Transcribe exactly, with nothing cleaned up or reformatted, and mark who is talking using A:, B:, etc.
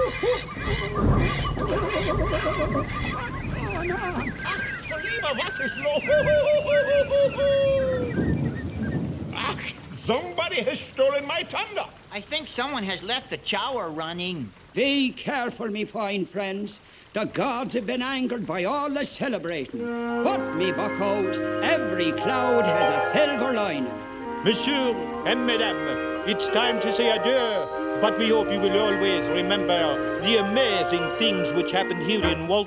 A: going on?
B: Ach, Tolima, was ist los? Ach, somebody has stolen my thunder.
C: I think someone has left the shower running.
A: Be careful, me fine friends. The gods have been angered by all the celebrating. But, me buckos, every cloud has a silver lining.
D: Monsieur and Madame, it's time to say adieu. But we hope you will always remember the amazing things which happened here in Walt